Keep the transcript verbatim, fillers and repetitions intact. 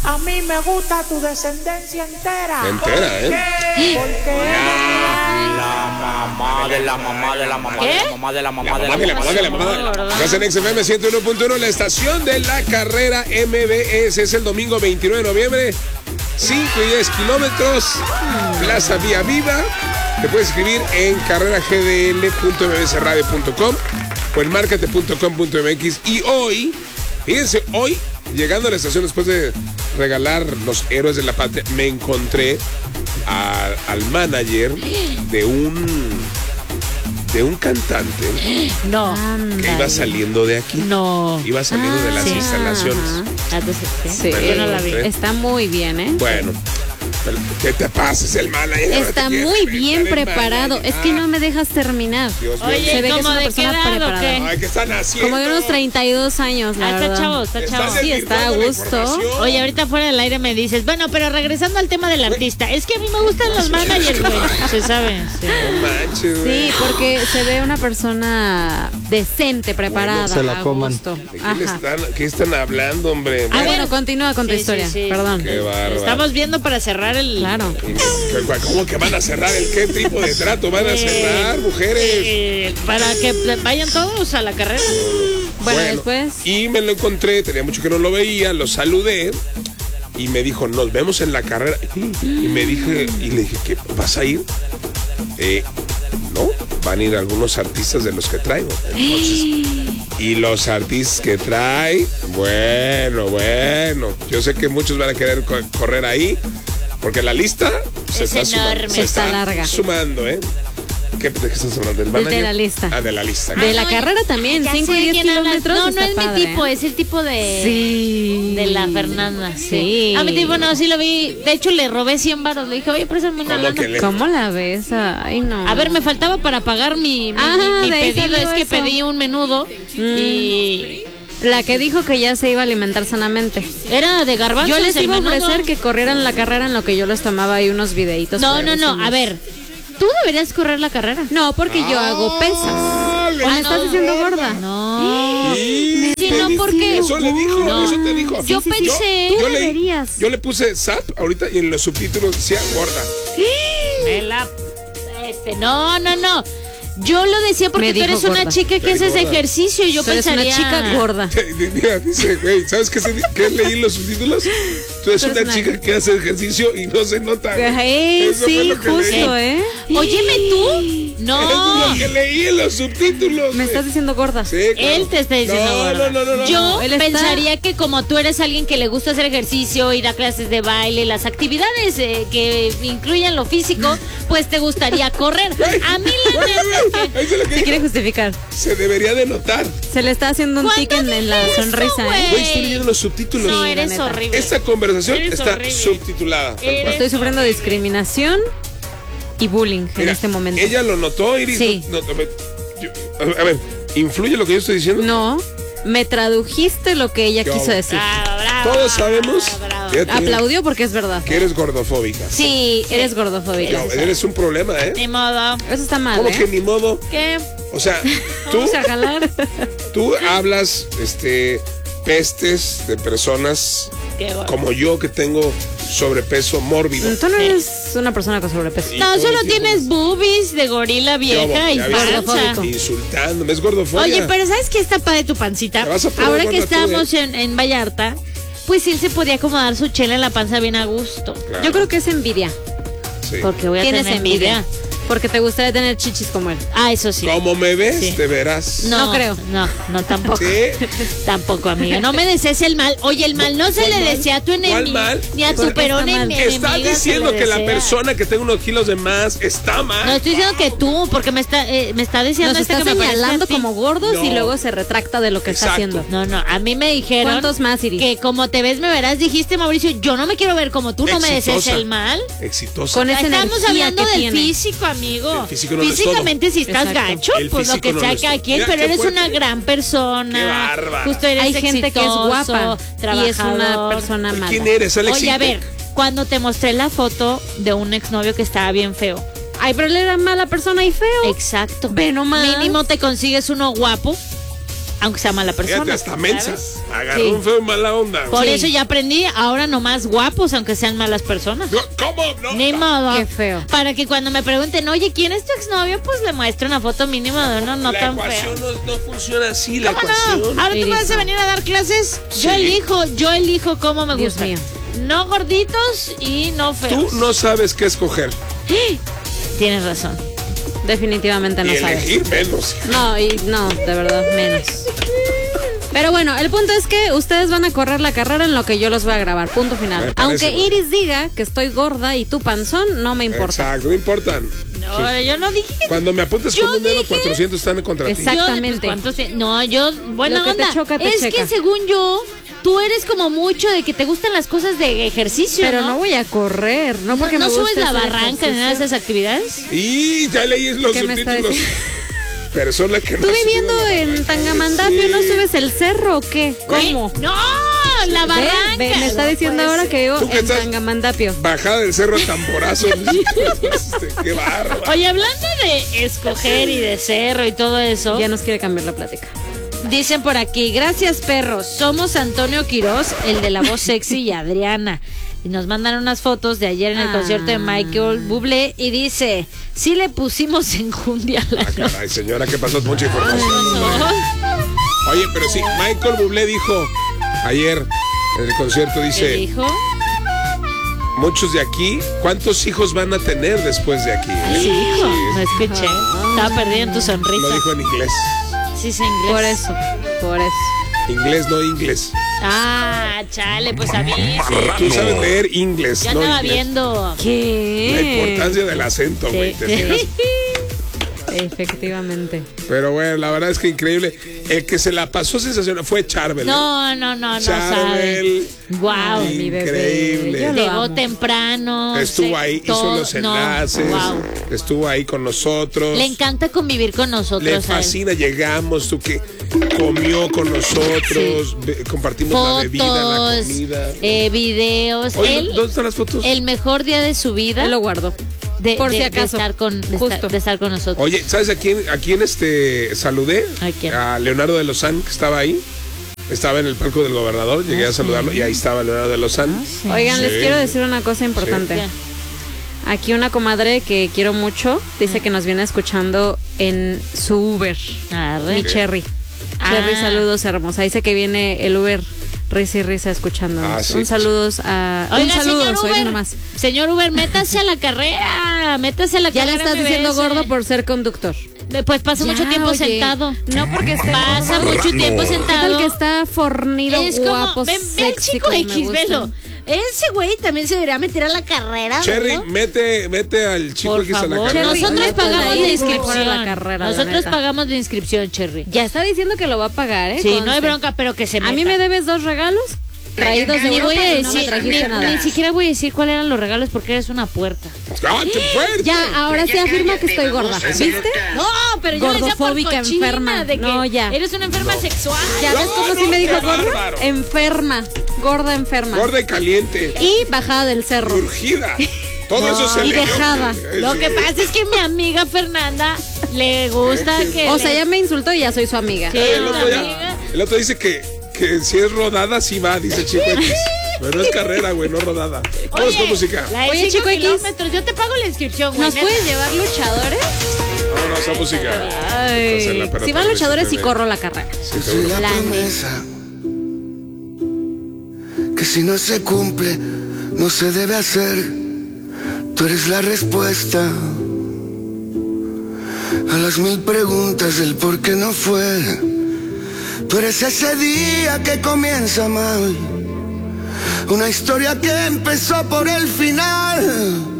A mí me gusta tu descendencia entera. Entera, ¿eh? Porque La mamá de la mamá de la mamá de la mamá de la mamá de la mamá de la mamá de la mamá. Estás en X F M ciento uno punto uno, la estación de la carrera M B S. Es el domingo veintinueve de noviembre. cinco y diez kilómetros. Plaza Vía Viva. Te puedes escribir en carrera g d l punto m b s radio punto com o en markete punto com punto m x. Y hoy, fíjense, hoy, llegando a la estación después de regalar los héroes de la patria, me encontré a, al manager de un de un cantante No. que iba saliendo de aquí. No. Iba saliendo de las sí. instalaciones. Ah, entonces, Sí, Bueno, yo no la vi. ¿eh? está muy bien, ¿eh? Bueno, ¿qué te pasa? Es el manager. Está muy bien preparado. Es que no me dejas terminar. Dios mío. Oye, Se ve que es ¿cómo una de persona qué edad o preparada. qué? Ay, ¿qué están haciendo? Como de unos treinta y dos años, la Ah, está verdad. chavo, está chavo. Estás Sí, está a desvirtuando la gusto. información. Oye, ahorita fuera del aire me dices, bueno, pero regresando al tema del artista, es que a mí me gustan los managers, güey. Se sabe. Sí. No manches, güey. Sí, porque se ve una persona decente, preparada, se la a coman. gusto. ¿De qué, Ajá. le están, ¿Qué están hablando, hombre? Ah, A bueno, ver. continúa con tu Sí, historia. sí, sí. Perdón. Qué bárbaro. Estamos viendo para cerrar el... Claro. ¿Cómo que van a cerrar? ¿El qué tipo de trato van a Eh, cerrar, mujeres? eh, para que vayan todos a la carrera. Bueno, después. Y me lo encontré, tenía mucho que no lo veía, lo saludé y me dijo, nos vemos en la carrera. Y me dije, y le dije, ¿qué vas a ir? Eh, no, van a ir algunos artistas de los que traigo. Entonces, y los artistas que trae, bueno, bueno, yo sé que muchos van a querer co- correr ahí, porque la lista se Es está sumando. enorme. Se Está larga. Sumando, ¿eh? ¿Qué, ¿De qué estás hablando? ¿Del De manager? la lista. Ah, de la lista. De la no, carrera también, Ya cinco sé y de diez quién hablas. kilómetros. No, no está es padre, mi tipo, ¿eh? es el tipo de... Sí. De la Fernanda. Sí. A mi tipo no, sí lo vi. De hecho, le robé cien baros. Le dije, oye, pero eso es muy ¿Cómo lana. que le- ¿Cómo la ves? Ay, no. A ver, me faltaba para pagar mi, mi, Ah, mi- mi de ahí pedido. Es salió que eso. pedí un menudo y La que dijo que ya se iba a alimentar sanamente. era de garbanzos. Yo les el iba a menudo. ofrecer que corrieran la carrera en lo que yo les tomaba ahí unos videitos. No, para no, no. decirles. A ver, tú deberías correr la carrera. No, porque yo hago pesas. Ah, le- ¿O me Ah, estás no. diciendo gorda? No. Sí, Sí, te no, dijo, porque- Eso le dijo, No. eso te dijo. Yo Sí, sí, sí. pensé... Yo, Tú le, deberías. yo le puse zap ahorita y en los subtítulos decía gorda. Me la... Este, no, no, no. Yo lo decía porque Me tú dijo eres una gorda. chica que Me haces dijo gorda. ejercicio y yo Tú eres pensaría... una chica gorda. Mira, dice, güey, ¿sabes qué, se, qué leí en los subtítulos? Tú eres Tú una eres una- chica que hace ejercicio y no se nota. güey. Ay, Eso fue sí, lo que leí. justo, ¿eh? Óyeme tú. No. Es lo que leí en los subtítulos. Me güey. estás diciendo gorda. Sí, claro. Él te está diciendo no, gorda. no, no, no, no. Yo Él está- pensaría que como tú eres alguien que le gusta hacer ejercicio, ir a clases de baile, las actividades eh, que incluyan lo físico, pues te gustaría correr. A mí la Güey, neta es güey, que... eso es lo que Se dijo. quiere justificar. Se debería de notar. Se le está haciendo un tic en, en la dije eso, sonrisa, güey? ¿eh? Güey, estoy leyendo los subtítulos. No, la eres neta. horrible. Esta conversación Eres está horrible. subtitulada. tal cual. Eres- Estoy sufriendo discriminación y bullying en Mira, este momento. Ella lo notó, Iris. Sí. No, no, a ver, yo- a ver, a ver, ¿influye lo que yo estoy diciendo? No, me tradujiste lo que ella Yo- quiso decir. Bravo, bravo, Todos sabemos bravo. que, Aplaudió porque es verdad. que eres gordofóbica. Sí, eres gordofóbica. No, eres un problema, ¿eh? Ni modo. Eso está mal, ¿Cómo ¿eh? que ni modo? ¿Qué? O sea, tú, Vamos a jalar. tú hablas este, pestes de personas Qué bueno. como yo que tengo sobrepeso mórbido. Tú no eres una persona con sobrepeso. Y No, todo solo el tiempo tienes boobies de gorila vieja y Ya viste. panza. Gordofóbico. Insultándome, es gordofobia. Oye, pero ¿sabes qué está padre tu pancita? Te vas a poner Ahora que gorda tú, estábamos ¿eh? en, en Vallarta, pues él se podía acomodar su chela en la panza bien a gusto. Claro, Yo creo que es envidia. sí. Porque voy a Tienes tener envidia. envidia. Porque te gustaría tener chichis como él. Ah, eso sí. Como me ves, Sí. te verás. No, No creo. No, no, tampoco. Sí. Tampoco, amiga. No me desees el mal. Oye, el mal no se ¿Cuál le mal? desea a tu enemigo. ¿Cuál mal? Ni a tu ¿Por qué perón está mal? enemigo. Estás diciendo que la persona que tenga unos kilos de más está mal. No, estoy diciendo que tú, porque me está, eh, me está diciendo Nos este está que me parece señalando a ti. como gordos y No. luego se retracta de lo que Exacto. está haciendo. No, no, a mí me dijeron ¿Cuántos más, Iris? que como te ves me verás, dijiste, Mauricio, yo no me quiero ver como tú, no me desees Exitosa. el mal. Exitosa. Con esa Estamos energía hablando que del tiene. físico, amigo. El físico no lo es Físicamente si estás Exacto. gacho, El pues lo físico que no sea lo es cada todo. quien, Mira, pero qué eres fuerte. una gran persona. Qué bárbara. Justo eres Hay gente que es exitoso, guapa y es una trabajador. persona mala. ¿Quién eres, Alex? Oye, a ver, cuando te mostré la foto de un exnovio que estaba bien feo. Ay, pero él era mala persona y feo. Exacto. Ve nomás. Mínimo te consigues uno guapo, aunque sea mala persona. Fíjate, hasta mensa. ¿sabes? Agarró Sí. un feo y mala onda. Por Sí. eso ya aprendí, ahora nomás guapos, aunque sean malas personas. No, ¿cómo? No. Ni modo. Qué feo. Para que cuando me pregunten, oye, ¿quién es tu exnovio? Pues le muestro una foto mínima de uno no la tan ecuación feo. no, no funciona así, la ¿Cómo ecuación. no? Ahora tú me vas a venir a dar clases. Yo Sí. elijo, yo elijo cómo me Dios gusta. mío. No gorditos y no feos. Tú no sabes qué escoger. Tienes razón. Definitivamente no y sabes. elegir menos. No, y no, de verdad, menos. Pero bueno, el punto es que ustedes van a correr la carrera en lo que yo los voy a grabar. Punto final. Me parece, Aunque güey. Iris diga que estoy gorda y tú panzón, no me importa. Exacto, no importan. No, yo no dije que Cuando me apuntes Yo como un dedo, dije- cuatrocientos están contra ti. Exacto. Exactamente. Yo, pues, ¿cuántos te- no, yo, buena Lo que te onda. choca, te es checa. que según yo, tú eres como mucho de que te gustan las cosas de ejercicio, Pero no ¿no? voy a correr, no No, porque no me subes guste la hacer barranca ni nada de ejercicio. esas actividades. Y ya leí los ¿Qué me está subtítulos. diciendo? Persona que no Tú sube viviendo la en barranca. Tangamandapio, Sí. ¿no subes el cerro o qué? ¿Cómo? Güey, No, la barranca. Ve, ve, me está No diciendo puede ahora ser. que vivo ¿Tú qué en estás? Tangamandapio. Bajada del cerro Tamborazo. Este, qué bárbaro. Oye, hablando de escoger y de cerro y todo eso, Ya nos quiere cambiar la plática. dicen por aquí, gracias perros, somos Antonio Quirós, el de la voz sexy y Adriana. Y nos mandan unas fotos de ayer en el Ah. concierto de Michael Bublé y dice, sí le pusimos enjundia a la Ah, caray, señora, ¿qué pasó? Mucha información. noche. Oye, pero sí, Michael Bublé dijo ayer en el concierto, ¿Qué dice, dijo? muchos de aquí, ¿cuántos hijos van a tener después de aquí? Sí, hijo, no escuché. Estaba perdida en tu Lo sonrisa. dijo en inglés. Sí, es inglés. Por eso, por eso. Inglés, no inglés. Ah, chale, pues a mí. Tú sabes leer inglés, Ya no estaba inglés. viendo. La ¿Qué? importancia del acento, güey. Sí. ¿te fijas? Efectivamente. Pero bueno, la verdad es que increíble. El que se la pasó sensacional fue Charbel. No, no, no, no Charbel. sabe. Wow. mi bebé. Increíble. Yo lo Llegó amo. temprano. Estuvo se- ahí, hizo todo- los no, enlaces, wow. estuvo ahí con nosotros. Le encanta convivir con nosotros. Le a él. fascina, llegamos, tú que comió con nosotros, ve- compartimos la bebida, la Fotos, comida. eh, videos. Oye, Él, ¿dónde están las fotos? el mejor día de su vida. Él lo guardo. de, por de- si de acaso. estar con, de, Justo. estar, de estar con nosotros. Oye, ¿sabes a quién, a quién este, saludé? ¿A quién? Leonardo de Lozán, que estaba ahí. Estaba en el palco del gobernador, llegué a saludarlo y ahí estaba Leonardo de Lozán. Oigan, les Sí. quiero decir una cosa importante. ¿Qué? Aquí una comadre que quiero mucho dice que nos viene escuchando en su Uber. Arre. Mi Cherry. Ah. Cherry, saludos hermosa. Dice que viene el Uber risa y risa escuchándonos. Ah, sí. Un saludos a... un Oiga, saludo, señor soy Uber, nomás. señor Uber, métase a la carrera, métase a la Ya le carrera. estás diciendo M B S. gordo por ser conductor. Pues pasa Ya, mucho tiempo oye. sentado. No porque esté Pasa mucho tiempo ¿Qué sentado. tal que está fornido, Es como, guapo, ven, ven, sexy, chico como me X, gusta? velo. Ese güey también se debería meter a la carrera. Cherry, ¿verdad? mete, mete al chico Por que está en la favor, carrera. Cherry, nosotros métela pagamos ahí, la por inscripción. favor, a la carrera, la nosotros neta. pagamos la inscripción, Cherry. Ya está diciendo que lo va a pagar, ¿eh? Sí, no Conste. hay bronca, pero que se meta. A mí me debes dos regalos traídos de Ni Europa voy a y no me decir, trajiste ni, nada. ni siquiera voy a decir cuáles eran los regalos porque eres una puerta. ¡Ah, qué fuerte! Ya, ahora sí afirma que estoy gorda. ¿Viste? No, pero yo decía por Gordofóbica, cochina, enferma. de que No, ya. eres una enferma sexual. ¿Ya ves cómo no, sí me dijo qué gorda? bárbaro. Enferma. Gorda, enferma. Gorda y caliente, Y bajada del cerro. urgida. Todo No, eso se y le dio. dejada. Eh, Lo sí. que pasa es que mi amiga Fernanda le gusta que. O sea, le- ya me insultó y ya soy su amiga. Sí. El otro, ya- amiga. el otro dice que, que si es rodada, sí va, dice Chico X. Pero no es carrera, güey, no rodada. Vamos Oye, con música. la de Oye, cinco Chico X. kilómetros, yo te pago la inscripción, güey. ¿Nos neta. puedes llevar luchadores? Vámonos a música. Ay. la pelota Si van de luchadores, sí Superman. corro la carrera. Sí, Soy seguro. la La promesa que si no se cumple, no se debe hacer. Tú eres la respuesta a las mil preguntas del por qué no fue. Tú eres ese día que comienza mal, una historia que empezó por el final.